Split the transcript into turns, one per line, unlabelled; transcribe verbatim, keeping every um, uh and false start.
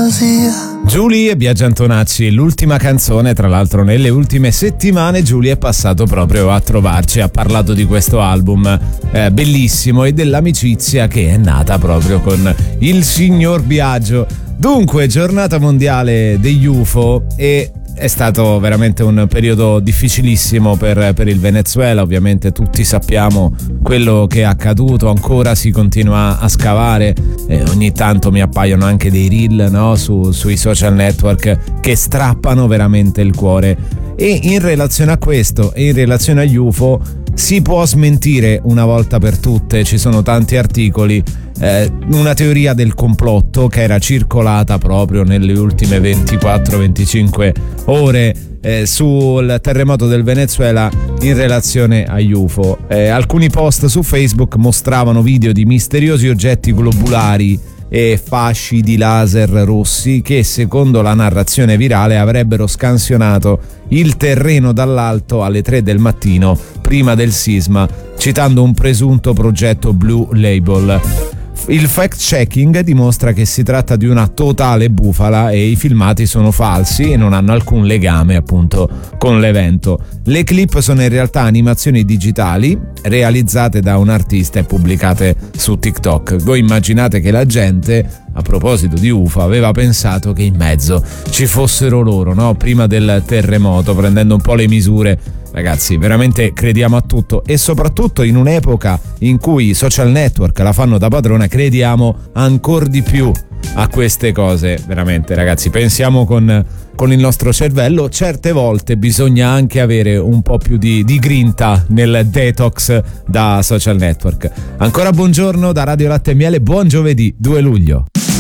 fantasia.
Giulia e Biagio Antonacci, l'ultima canzone, tra l'altro nelle ultime settimane Giulia è passato proprio a trovarci, ha parlato di questo album eh, bellissimo e dell'amicizia che è nata proprio con il signor Biagio. Dunque, giornata mondiale degli U F O e è stato veramente un periodo difficilissimo per, per il Venezuela. Ovviamente tutti sappiamo quello che è accaduto, ancora si continua a scavare e ogni tanto mi appaiono anche dei reel, no? Su, sui social network che strappano veramente il cuore. E in relazione a questo e in relazione agli U F O si può smentire una volta per tutte, ci sono tanti articoli, eh, una teoria del complotto che era circolata proprio nelle ultime ventiquattro venticinque ore eh, sul terremoto del Venezuela in relazione agli U F O. Eh, alcuni post su Facebook mostravano video di misteriosi oggetti globulari e fasci di laser rossi che, secondo la narrazione virale, avrebbero scansionato il terreno dall'alto alle tre del mattino prima del sisma, citando un presunto progetto Blue Label. Il fact-checking dimostra che si tratta di una totale bufala e i filmati sono falsi e non hanno alcun legame appunto con l'evento. Le clip sono in realtà animazioni digitali realizzate da un artista e pubblicate su TikTok. Voi immaginate che la gente, a proposito di U F O, aveva pensato che in mezzo ci fossero loro, no? Prima del terremoto, prendendo un po' le misure. Ragazzi, veramente crediamo a tutto e soprattutto in un'epoca in cui i social network la fanno da padrona, crediamo ancora di più a queste cose. Veramente, ragazzi, pensiamo con, con il nostro cervello. Certe volte bisogna anche avere un po' più di, di grinta nel detox da social network. Ancora buongiorno da Radio Latte e Miele, buon giovedì due luglio.